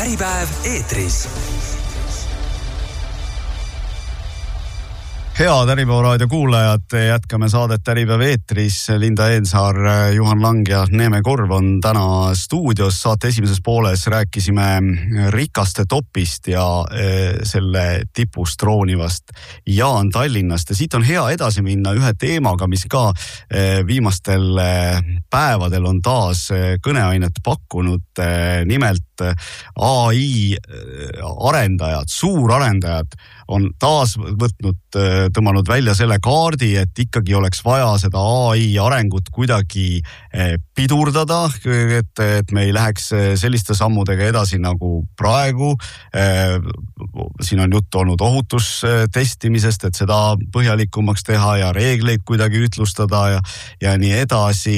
Äripäev eetris. Head Äripäevaraadio kuulajad, jätkame saadet Äripäev eetris. Linda Eensaar, Juhan Lang ja Neeme Korv on täna stuudios. Saate esimeses pooles rääkisime rikaste topist ja selle tipust roonivast Jaan Tallinnast. Ja siit on hea edasi minna ühe teemaga, mis ka viimastel päevadel on taas kõneainet pakkunud. Nimelt AI arendajad, suurarendajad on taas tõmmanud välja selle kaardi, et ikkagi oleks vaja seda AI arengut kuidagi pidurdada, et me ei läheks selliste sammudega edasi nagu praegu. Siin on juttu olnud ohutustestimisest, et seda põhjalikumaks teha ja reegleid kuidagi ütlustada ja nii edasi.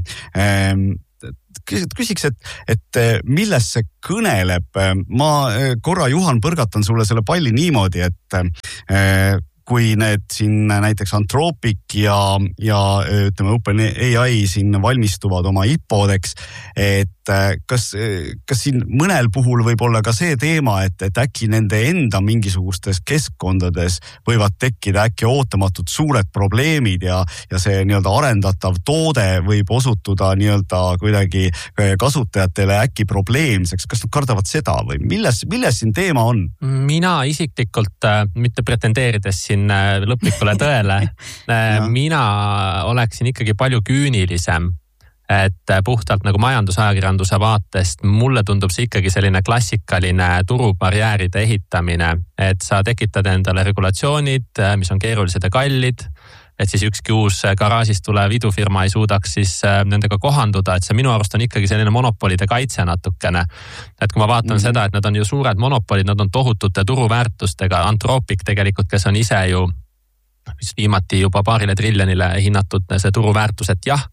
Küsiks, et millest see kõneleb? Ma korra, Juhan, põrgatan sulle selle palli niimoodi, et kui need siin näiteks Anthropic ja ütleme OpenAI siin valmistuvad oma IPO-deks, et kas siin mõnel puhul võib olla ka see teema, et äkki nende enda mingisugustes keskkondades võivad tekkida äkki ootamatud suured probleemid ja see nii-öelda arendatav toode võib osutuda nii-öelda kuidagi kasutajatele äkki probleemseks. Kas nad kardavad seda või milles siin teema on? Mina isiklikult, mitte pretendeerides siin lõplikule tõele, mina oleksin ikkagi palju küünilisem. Et puhtalt nagu majandusajakirjanduse vaatest mulle tundub see ikkagi selline klassikaline turubarjääride ehitamine, et sa tekitad endale regulatsioonid, mis on keerulised ja kallid, et siis ükski uus garaažist tulev idufirma ei suudaks siis nendega kohanduda, et see minu arust on ikkagi selline monopolide kaitse natukene. Et kui ma vaatan seda, et nad on ju suured monopolid, nad on tohutute turuväärtustega, Anthropic tegelikult, kes on ise ju viimati juba $2 triljonile hinnatud see turuväärtus, et jah,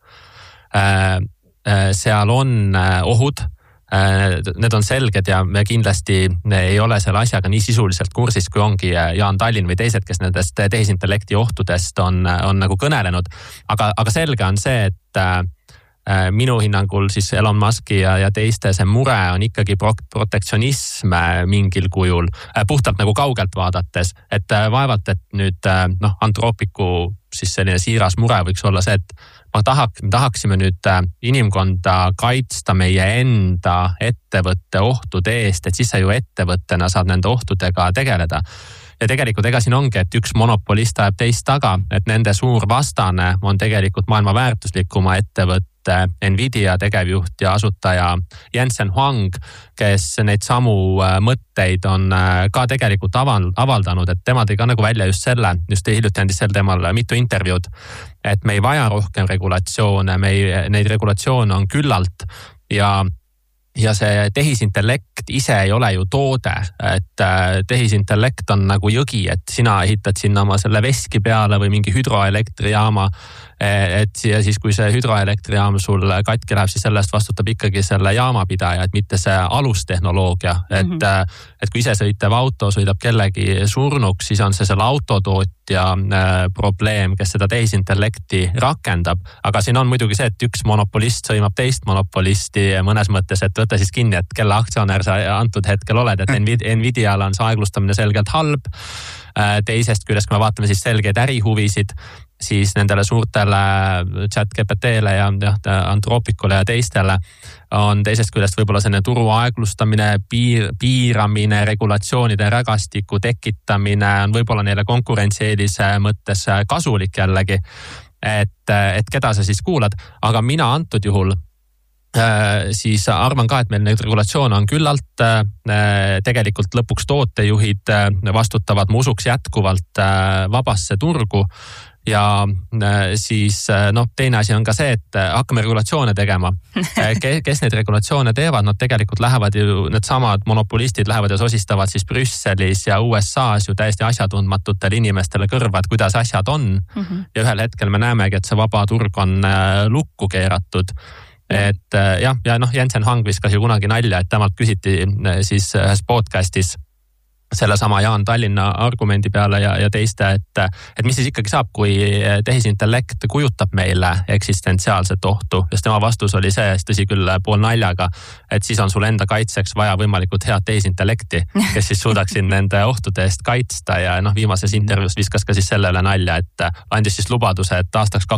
seal on ohud, need on selged ja me kindlasti ei ole selle asjaga nii sisuliselt kursis, kui ongi Jaan Tallinn või teised, kes nendest tehisintellekti ohtudest on nagu kõnelenud. Aga selge on see, et minu hinnangul siis Elon Muski ja teiste see mure on ikkagi protektsionism mingil kujul, puhtalt nagu kaugelt vaadates, et vaevalt, et nüüd Anthropicu siis selline siiras mure võiks olla see, et me tahaksime nüüd inimkonda kaitsta meie enda ettevõtte ohtude eest, et siis sa ju ettevõttena saad nende ohtudega tegeleda. Ja tegelikult ega siin ongi, et üks monopolist ajab teist taga, et nende suur vastane on tegelikult maailma väärtuslikuma ettevõtte Nvidia tegevjuht ja asutaja Jensen Huang, kes neid samu mõtteid on ka tegelikult avaldanud, et tema tõi ka nagu välja just hiljuti andis sel teemal mitu intervjuud, et me ei vaja rohkem regulatsioone, neid regulatsioone on küllalt ja see tehisintellekt ise ei ole ju toode, et tehisintellekt on nagu jõgi, et sina ehitad sinna oma selle veski peale või mingi hüdroelektrijaama, et siis kui see hüdroelektrijaam sul katki läheb, siis sellest vastutab ikkagi selle jaamapidaja, et mitte see alustehnoloogia, et kui isesõitev auto sõidab kellegi surnuks, siis on see selle autotootja probleem, kes seda tehisintellekti rakendab, aga siin on muidugi see, et üks monopolist sõimab teist monopolisti mõnes mõttes, et võta siis kinni, et kelle aktsionär sa antud hetkel oled, et Nvidial on see aeglustamine selgelt halb. Teisest küljest, kui me vaatame siis selgeid ärihuvisid, siis nendele suurtele ChatGPT-le ja Anthropicule ja teistele on teisest küljest võib-olla selline turu aeglustamine, piiramine, regulatsioonide rägastiku tekitamine on võib-olla neile konkurentsieelise mõttes kasulik jällegi, et keda sa siis kuulad, aga mina antud juhul siis arvan ka, et meil neid regulatsioone on küllalt, tegelikult lõpuks tootejuhid vastutavad, ma usuks jätkuvalt vabasse turgu ja siis teine asi on ka see, et hakkame regulatsioone tegema. Kes neid regulatsioone teevad, nad tegelikult lähevad ju, need samad monopolistid lähevad ja sosistavad siis Brüsselis ja USA's ju täiesti asjatundmatutele inimestele kõrva, et kuidas asjad on ja ühel hetkel me näemegi, et see vaba turg on lukku keeratud. Et Jensen Huang viskas ju kunagi nalja, et temalt küsiti siis ühes podcastis, selle sama Jaan Tallinna argumendi peale ja teiste, et mis siis ikkagi saab, kui tehisintellekt kujutab meile eksistentsiaalset ohtu, sest tema vastus oli see, tõsi küll pool naljaga, et siis on sul enda kaitseks vaja võimalikult head tehisintellekti, kes siis suudaksid nende ohtude eest kaitsta ja viimases intervjuus viskas ka siis selle üle nalja, et andis siis lubaduse, et aastaks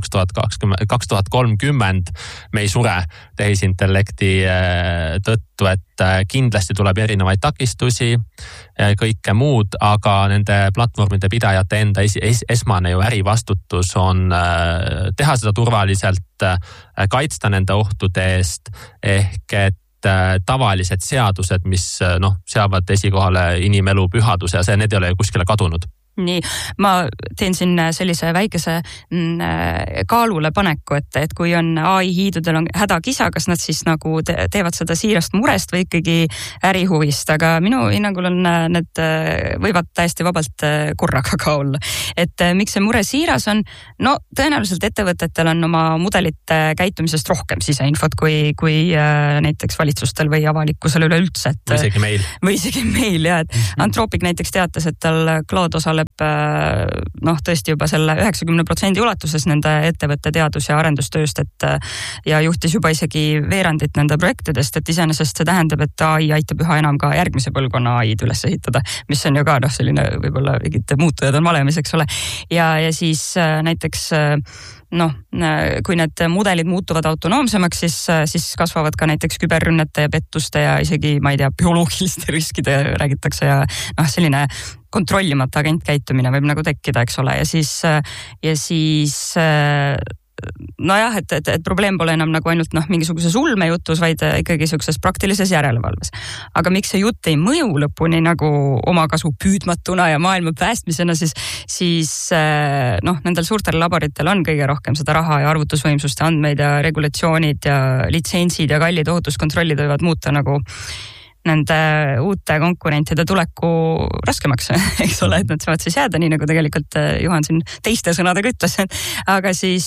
2030 me ei sure tehisintellekti tõttu, et kindlasti tuleb erinevaid takistusi, kõike muud, aga nende platvormide pidajate enda esmane ju ärivastutus on teha seda turvaliselt, kaitsta nende ohtude eest, ehk et tavalised seadused, mis seavad esikohale inimelu pühaduse ja need ei ole ju kuskile kadunud. Nii, ma teen siin sellise väikese kaalule paneku, et kui on AI hiidudel on hädakisa, kas nad siis nagu teevad seda siirast murest või ikkagi ärihuvist, aga minu hinnangul on need võivad täiesti vabalt korraga ka olla. Et miks see mure siiras on? No tõenäoliselt ettevõtetel on oma mudelite käitumisest rohkem siseinfot kui näiteks valitsustel või avalikkusel üleüldse. Või isegi meil, jah. Anthropic näiteks teatas, et tal Claude osaleb tõesti juba selle 90% ulatuses nende ettevõtte teadus- ja arendustööst, ja juhtis juba isegi veerandit nende projektidest, et iseenesest see tähendab, et AI aitab üha enam ka järgmise põlvkonna AI-d üles ehitada, mis on ju ka selline võib-olla mingid muutujad on valemis, eks ole. Ja siis näiteks kui need mudelid muutuvad autonoomsemaks, siis kasvavad ka näiteks küberrünnete ja pettuste ja isegi, ma ei tea, bioloogiliste riskide räägitakse ja selline kontrollimata agentkäitumine võib nagu tekkida, eks ole, ja siis et probleem pole enam nagu ainult mingisuguses ulmejutus, vaid ikkagi sellises praktilises järelevalves. Aga miks see jutt ei mõju lõpuni nagu omakasu püüdmatuna ja maailma päästmisena, siis nendel suurtel laboritel on kõige rohkem seda raha ja arvutusvõimsust ja andmeid ja regulatsioonid ja litsentsid ja kallid ohutuskontrollid võivad muuta nagu nende uute konkurentide tuleku raskemaks, eks ole, et nad saavad siis jääda, nii nagu tegelikult Juhan siin teiste sõnadega ütles, aga siis,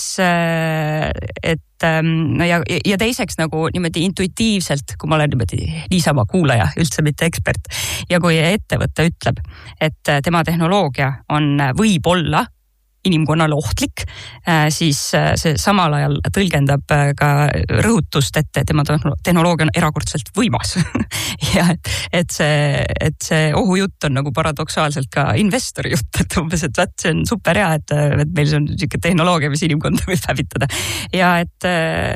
ja teiseks nagu niimoodi intuitiivselt, kui ma olen niimoodi niisama kuulaja, üldse mitte ekspert, ja kui ettevõte ütleb, et tema tehnoloogia on võib-olla inimkonnale ohtlik, siis see samal ajal tõlgendab ka rõhutust, et tema tehnoloogia on erakordselt võimas. Ja et see ohujutt on nagu paradoksaalselt ka investori jutt, et umbes, et see on super hea, et meil on niisugune tehnoloogia, mis inimkonda võib hävitada. Ja et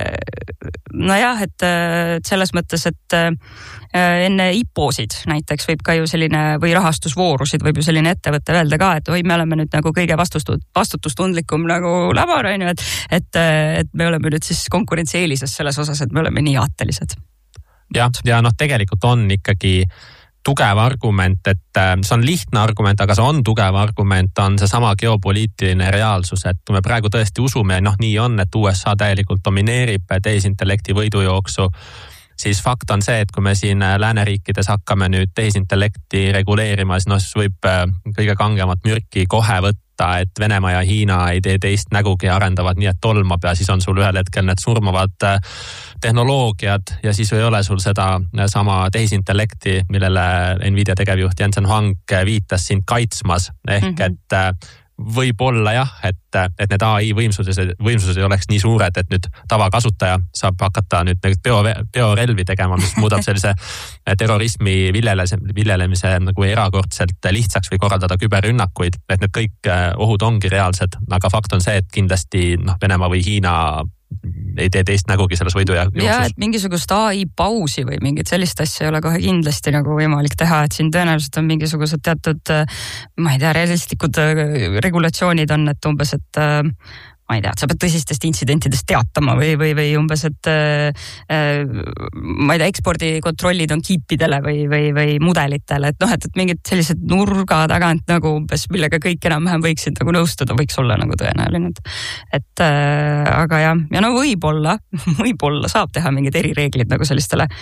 selles mõttes, et enne IPO-sid näiteks võib ka ju selline, või rahastusvoorusid võib ju selline ettevõte öelda ka, et me oleme nüüd nagu kõige vastutustundlikum nagu labor, et me oleme nüüd siis konkurentsieelises selles osas, et me oleme nii aatelised. Ja tegelikult on ikkagi tugev argument, et see on lihtne argument, aga see on tugev argument, on see sama geopoliitiline reaalsus, et kui me praegu tõesti usume, nii on, et USA täielikult domineerib tehisintellekti võidujooksu, siis fakt on see, et kui me siin lääneriikides hakkame nüüd tehisintellekti reguleerima, siis võib kõige kangemat mürki kohe võtta, et Venemaa ja Hiina ei tee teist nägugi ja arendavad nii, et tolmab ja siis on sul ühel hetkel need surmavad tehnoloogiad ja siis ei ole sul seda sama tehisintellekti, millele Nvidia tegevjuht Jensen Huang viitas sind kaitsmas, ehk et võib-olla jah, et need AI võimsused ei oleks nii suured, et nüüd tavakasutaja saab hakata nüüd biorelvi tegema, mis muudab sellise terrorismi viljelemise nagu erakordselt lihtsaks või korraldada küberrünnakuid, et need kõik ohud ongi reaalsed, aga fakt on see, et kindlasti Venemaa või Hiina ei tee teist nägugi selles võidu ja jooksus. Ja, et mingisugust AI pausi või mingit sellist asja ei ole kohe kindlasti nagu võimalik teha, et siin tõenäoliselt on mingisugused teatud, ma ei tea, realistlikud regulatsioonid on, et umbes, et ma ei tea, et sa pead tõsistest intsidentidest teatama või umbes, et ma ei tea, ekspordikontrollid on kiipidele või mudelitele, et mingid sellised nurga tagant nagu umbes, millega kõik enam-vähem võiksid nagu nõustuda, võiks olla nagu tõenäoline. Et aga ja võib-olla saab teha mingid erireeglid nagu sellistele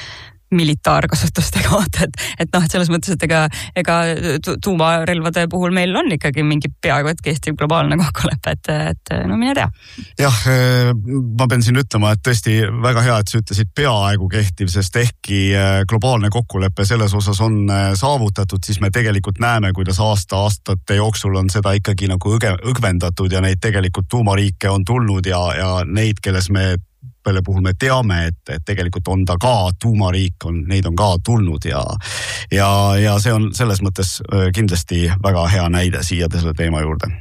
militaarkasutustega vaata, et noh, et selles mõttes, et ega tuumarelvade puhul meil on ikkagi mingi peaaegu et kehtiv globaalne kokkulepe, et no mine tea. Jah, ma pean siin ütlema, et tõesti väga hea, et sa ütlesid peaaegu kehtiv, sest ehkki globaalne kokkulepe selles osas on saavutatud, siis me tegelikult näeme, kuidas aastate jooksul on seda ikkagi nagu õgvendatud ja neid tegelikult tuumariike on tulnud ja neid, kelle puhul me teame, et tegelikult on ta ka tuumariik, neid on ka tulnud ja see on selles mõttes kindlasti väga hea näide siia selle teema juurde.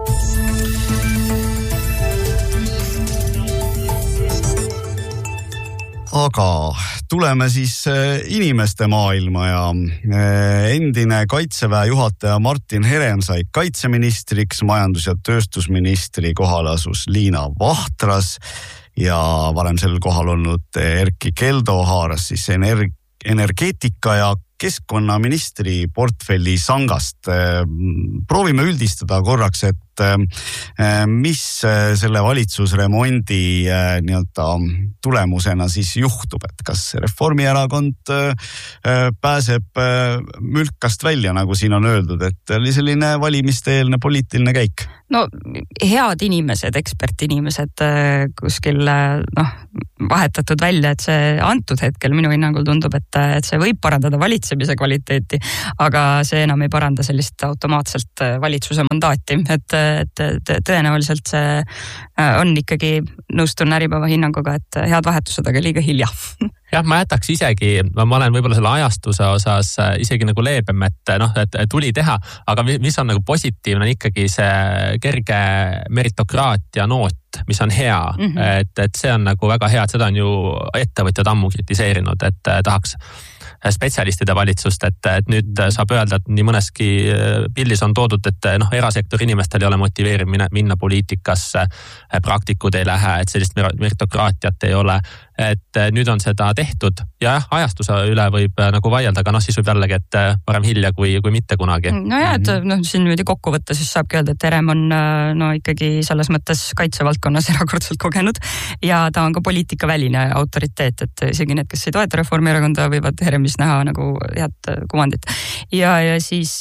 Aga tuleme siis inimeste maailma ja endine Kaitseväe juhataja Martin Herem sai kaitseministriks, majandus- ja tööstusministri kohale asus Liina Vahtras ja varem sel kohal olnud Erkki Keldo haaras siis energeetika ja keskkonnaministri portfelli sangast. Proovime üldistada korraks, et mis selle valitsusremondi nii-öelda tulemusena siis juhtub, et kas Reformierakond pääseb mülkast välja, nagu siin on öeldud, et oli selline valimiste-eelne poliitiline käik? No head inimesed, ekspertinimesed kuskil vahetatud välja, et see antud hetkel minu hinnangul tundub, et see võib parandada valitsemise kvaliteeti, aga see enam ei paranda sellist automaatselt valitsuse mandaati, et tõenäoliselt see on ikkagi, nõustun Äripäeva hinnanguga, et head vahetused, aga liiga hilja. Jah, ma jätaks isegi, ma olen võib-olla selle ajastuse osas isegi nagu leebem, et tuli teha, aga mis on nagu positiivne ikkagi see kerge meritokraatia noot, mis on hea, et see on nagu väga hea, et seda on ju ettevõtjad ammu kritiseerinud, et tahaks spetsialistide valitsust, et nüüd saab öelda, et nii mõneski pildis on toodud, et erasektori inimestel ei ole motiveeriv minna poliitikasse, praktikud ei lähe, et sellist meritokraatiat ei ole, et nüüd on seda tehtud ja ajastuse üle võib nagu vaielda, aga siis võib jällegi, et parem hilja kui mitte kunagi. No ja, et siin niimoodi kokku võtta, siis saabki öelda, et Herem on ikkagi selles mõttes kaitsevaldkonnas erakordselt kogenud ja ta on ka poliitikaväline autoriteet, et isegi need, kes ei toeta Reformierakonda, võivad Heremis näha nagu head kuvandit. Ja siis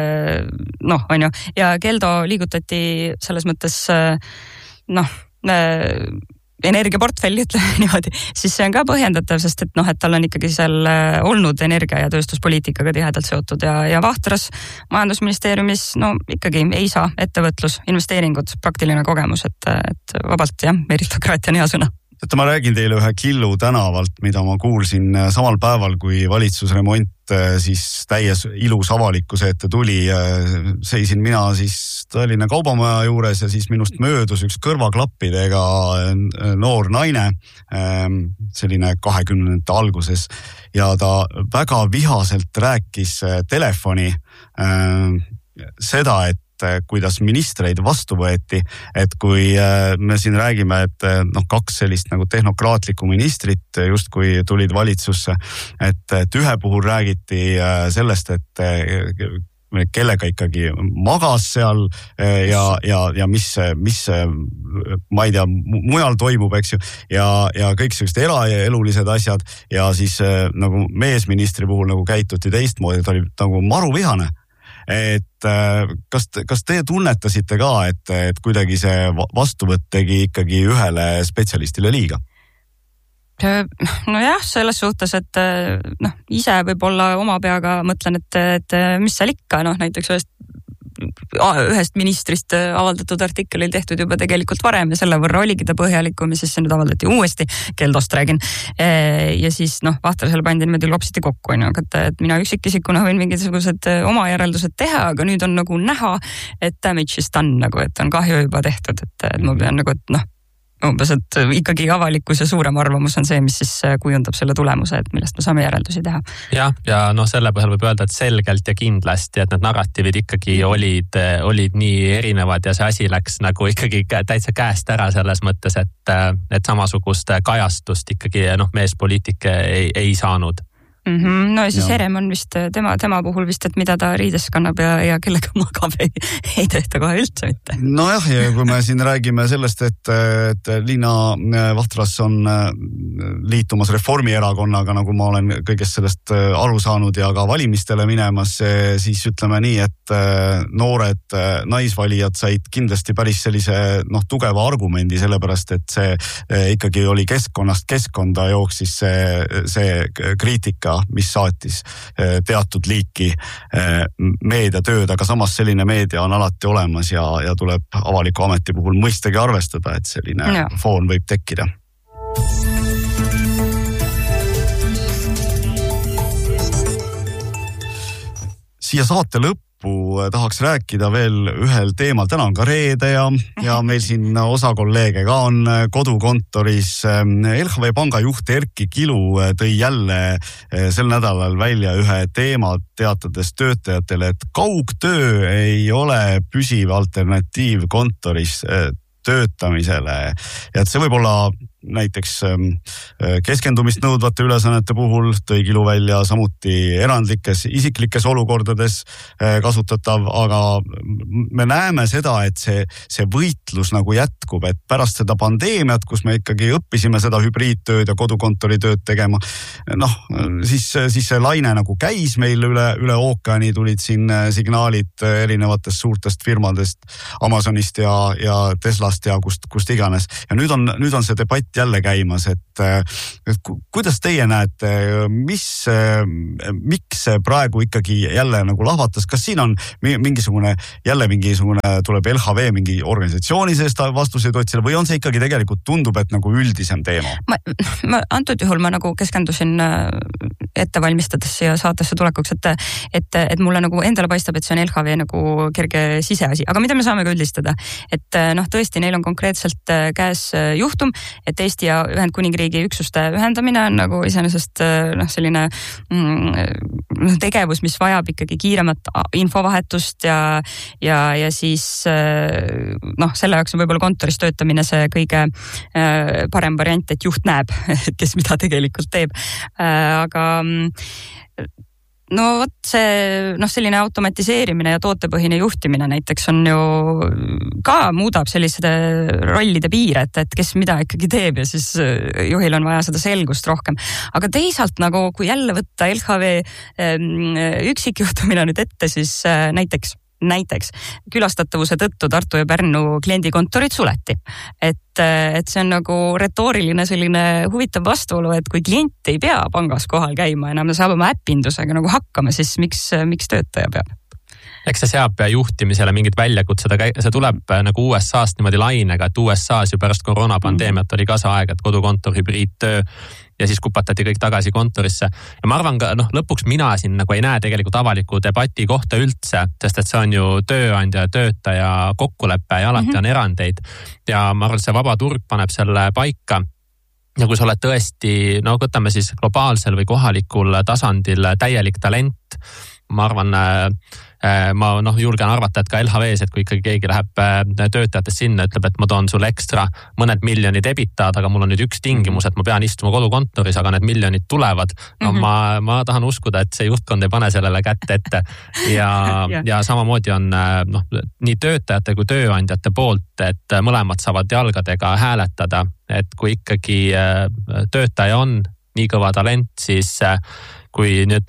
on ju, ja Keldo liigutati selles mõttes energiaportfelli, ütleme niimoodi, siis see on ka põhjendatav, sest et tal on ikkagi seal olnud energia- ja tööstuspoliitikaga tihedalt seotud ja Vahtras majandusministeeriumis ikkagi ei saa ettevõtlus, investeeringud, praktiline kogemus, et vabalt jah, meritokraatia on hea sõna. Et ma räägin teile ühe Killu tänavalt, mida ma kuulsin samal päeval, kui valitsusremont siis täies ilus avalikkuse ette tuli. Seisin mina siis Tallinna Kaubamaja juures ja siis minust möödus üks kõrvaklappidega noor naine, selline 20. alguses ja ta väga vihaselt rääkis telefoni seda, et kuidas ministreid vastu võeti, et kui me siin räägime, et kaks sellist nagu tehnokraatlikku ministrit justkui tulid valitsusse, et ühe puhul räägiti sellest, et kellega ikkagi magas seal ja mis ma ei tea, mujal toimub, eks ju, ja kõik sellised eraelulised asjad ja siis nagu meesministri puhul nagu käituti teistmoodi, ta oli nagu maruvihane. Et kas te tunnetasite ka, et kuidagi see vastuvõtt tegi ikkagi ühele spetsialistile liiga? No jah, selles suhtes, et ise võib-olla oma peaga mõtlen, et mis seal ikka, näiteks ühest ministrist avaldatud artiklil tehtud juba tegelikult varem ja selle võrra oligi ta põhjalikum ja siis see nüüd avaldati uuesti, Keldost räägin. Ja siis Vahtrasel pandi niimoodi klopsiti kokku, aga et mina üksikisikuna võin mingisugused oma järeldused teha, aga nüüd on nagu näha, et damage is done, nagu, et on kahju juba tehtud, et ma pean nagu, et umbes, et ikkagi avalikkus ja suurem arvamus on see, mis siis kujundab selle tulemuse, et millest me saame järeldusi teha. Ja selle põhjal võib öelda, et selgelt ja kindlasti, et need narratiivid ikkagi olid nii erinevad ja see asi läks nagu ikkagi täitsa käest ära selles mõttes, et samasugust kajastust ikkagi meespoliitik ei saanud. No ja siis Herem on vist tema puhul vist, et mida ta riides kannab ja kellega magab ei tehta kohe üldse mitte. Nojah, ja kui me siin räägime sellest, et Liina Vahtras on liitumas Reformierakonnaga, nagu ma olen kõigest sellest aru saanud ja ka valimistele minemas, siis ütleme nii, et noored naisvalijad said kindlasti päris sellise tugeva argumendi, sellepärast et see ikkagi oli keskkonnast keskkonda jooksis see kriitika, mis saatis teatud liiki meediatööd, aga samas selline meedia on alati olemas ja tuleb avaliku ameti puhul mõistagi arvestada, et selline foon võib tekkida. Siia saate lõppu tahaks rääkida veel ühel teemal. Täna on ka reede ja meil siin osa kolleege ka on kodukontoris. LHV Panga juht Erkki Kilu tõi jälle sel nädalal välja ühe teema, teatades töötajatele, et kaugtöö ei ole püsiv alternatiiv kontoris töötamisele ja et see võib olla näiteks keskendumist nõudvate ülesannete puhul, tõi Kilu välja, samuti erandlikes isiklikes olukordades kasutatav, aga me näeme seda, et see võitlus nagu jätkub, et pärast seda pandeemiat, kus me ikkagi õppisime seda hübriidtööd ja kodukontori tööd tegema, siis see laine nagu käis meil üle ookeani, tulid siin signaalid erinevatest suurtest firmadest, Amazonist ja Teslast ja kust iganes. Ja nüüd on see debatt jälle käimas, et kuidas teie näete, miks praegu ikkagi jälle nagu lahvatas, kas siin on mingisugune tuleb LHV mingi organisatsiooni seest vastuseid otsida või on see ikkagi tegelikult tundub, et nagu üldisem teema? Ma antud juhul ma nagu keskendusin ette valmistades ja saatesse tulekuks, et mulle nagu endale paistab, et see on LHV nagu kerge siseasi, aga mida me saame ka üldistada, et tõesti neil on konkreetselt käes juhtum, et Eesti ja Ühendkuningriigi üksuste ühendamine on nagu iseenesest selline tegevus, mis vajab ikkagi kiiremat infovahetust ja siis selle jaoks on võib-olla kontoris töötamine see kõige parem variant, et juht näeb, kes mida tegelikult teeb. Aga vot see selline automatiseerimine ja tootepõhine juhtimine näiteks on ju ka muudab selliste rollide piire, et kes mida ikkagi teeb ja siis juhil on vaja seda selgust rohkem. Aga teisalt nagu kui jälle võtta LHV üksikjuhtumine nüüd ette, siis näiteks külastatavuse tõttu Tartu ja Pärnu kliendikontorid suleti. Et see on nagu retooriline selline huvitav vastuolu, et kui klient ei pea pangas kohal käima enam, saab oma äppindusega nagu hakkama, siis miks töötaja peab? Eks see seab juhtimisele mingid väljakutsed, aga see tuleb nagu USA-st niimoodi lainega, et USA-s ju pärast koroonapandeemiat oli ka see aeg, et kodukontor, hübriidtöö ja siis kupatati kõik tagasi kontorisse. Ja ma arvan ka, lõpuks mina siin nagu ei näe tegelikult avaliku debati kohta üldse, sest et see on ju tööandja ja töötaja kokkulepe ja alati on erandeid. Ja ma arvan, et see vaba turg paneb selle paika. Ja kui sa oled tõesti, võtame siis globaalsel või kohalikul tasandil täielik talent, ma arvan, ma julgen arvata, et ka LHV-s, et kui ikkagi keegi läheb töötajatest sinna, ütleb, et ma toon sulle ekstra mõned miljonid ebitad, aga mul on nüüd üks tingimus, et ma pean istuma kodukontoris, aga need miljonid tulevad. Ma tahan uskuda, et see juhtkond ei pane sellele kätte ette. Ja samamoodi on nii töötajate kui tööandjate poolt, et mõlemad saavad jalgadega hääletada, et kui ikkagi töötaja on nii kõva talent, siis kui nüüd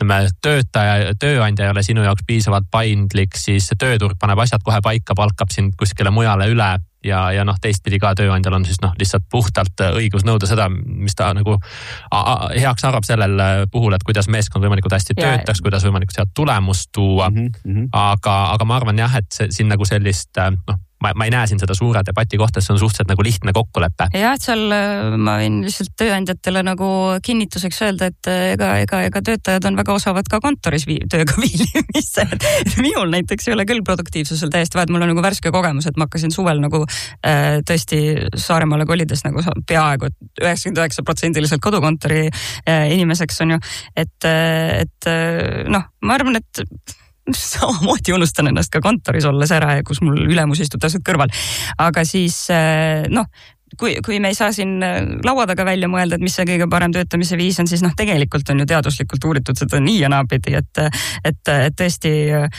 tööandja ei ole sinu jaoks piisavalt paindlik, siis tööturg paneb asjad kohe paika, palkab sind kuskile mujale üle ja teistpidi ka tööandjal on siis lihtsalt puhtalt õigus nõuda seda, mis ta nagu heaks arvab sellel puhul, et kuidas meeskond võimalikult hästi töötaks, kuidas võimalikult head tulemust tuua. Aga ma arvan jah, et siin nagu sellist ma ei näe siin seda suure debati kohta, see on suhteliselt nagu lihtne kokkulepe. Ja, et seal ma võin lihtsalt tööandjatele nagu kinnituseks öelda, et ega töötajad on väga osavad ka kontoris tööga viilimisse. Minul näiteks ei ole küll produktiivsusel täiesti vaid, mul on nagu värske kogemus, et ma hakkasin suvel nagu tõesti Saaremaale kolides nagu peaaegu 99% kodukontori inimeseks on ju, et ma arvan, et samamoodi unustan ennast ka kontoris olles ära, kus mul ülemus istub täpselt kõrval. Aga siis, kui me ei saa siin laua taga välja mõelda, et mis see kõige parem töötamise viis on, siis tegelikult on ju teaduslikult uuritud seda nii ja naapidi, et tõesti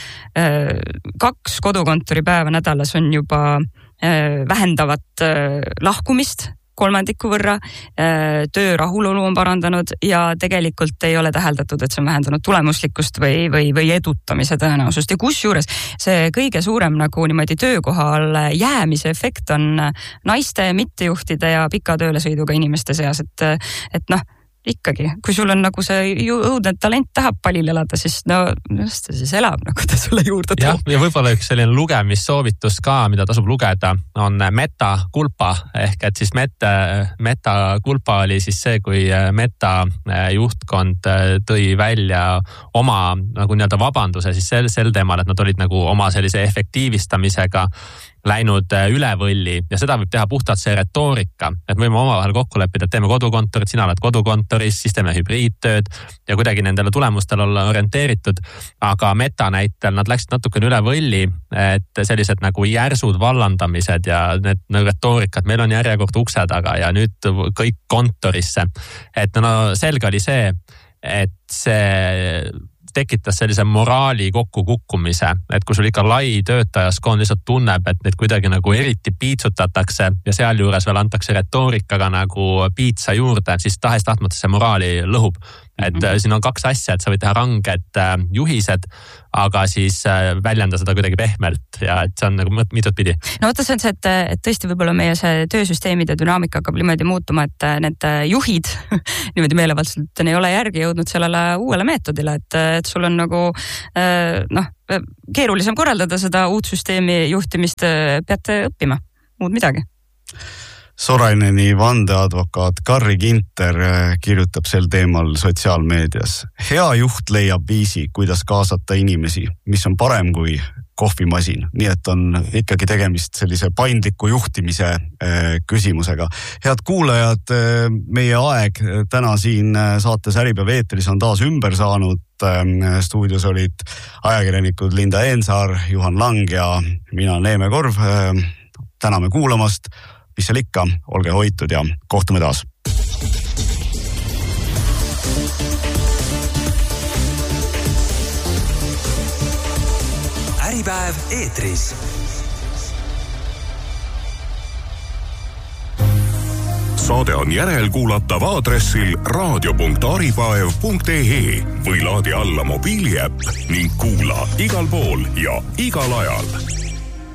2 kodukontori päeva nädalas on juba vähendavat lahkumist 3% võrra, töö rahulolu on parandanud ja tegelikult ei ole täheldatud, et see on vähendanud tulemuslikkust või edutamise tõenäosust. Ja kusjuures see kõige suurem nagu niimoodi töökohal jäämise efekt on naiste, mittejuhtide ja pika tööle sõiduga inimeste seas, et ikkagi, kui sul on nagu see õudne talent tahab palil elada, siis just ta siis elab, nagu ta sulle juurde toob. Ja võib-olla üks selline lugemissoovitus ka, mida tasub lugeda, on Meta Culpa ehk et siis Meta Culpa oli siis see, kui Meta juhtkond tõi välja oma nagu nii-öelda vabanduse siis sel teemal, et nad olid nagu oma sellise efektiivistamisega läinud üle võlli ja seda võib teha puhtalt see retoorika, et võime omavahel kokku leppida, et teeme kodukontorit, sina oled kodukontoris, siis teeme hübriidtööd ja kuidagi nendele tulemustele olla orienteeritud. Aga Meta näitel nad läksid natukene üle võlli, et sellised nagu järsud vallandamised ja need retoorikad, meil on järjekord ukse taga ja nüüd kõik kontorisse. Et selge oli see, et see tekitas sellise moraali kokkukukkumise, et kui sul ikka lai töötajaskond lihtsalt tunneb, et neid kuidagi nagu eriti piitsutatakse ja sealjuures veel antakse retoorikaga nagu piitsa juurde, siis tahes-tahtmata see moraali lõhub. Et siin on 2 asja, et sa võid teha ranged juhised, aga siis väljenda seda kuidagi pehmelt ja et see on nagu mitut pidi. No võtta see on see, et tõesti võib-olla meie see töösüsteemide dünaamika hakkab niimoodi muutuma, et need juhid niimoodi meelevaldselt ei ole järgi jõudnud sellele uuele meetodile, et sul on nagu keerulisem korraldada seda uut süsteemi juhtimist, peate õppima muud midagi. Soraineni vandeadvokaat Karri Ginter kirjutab sel teemal sotsiaalmeedias. Hea juht leiab viisi, kuidas kaasata inimesi, mis on parem kui kohvimasin. Nii et on ikkagi tegemist sellise paindliku juhtimise küsimusega. Head kuulajad, meie aeg täna siin saates Äripäev eetris on taas ümber saanud. Stuudios olid ajakirjanikud Linda Eensaar, Juhan Lang ja mina Neeme Korv. Täname kuulamast. Mis seal ikka, olge hoitud ja kohtume taas. Äripäev eetris. Saade on järelkuulatav aadressil raadio.aripaev.ee või laadi alla mobiiliäpp ning kuula igal pool ja igal ajal.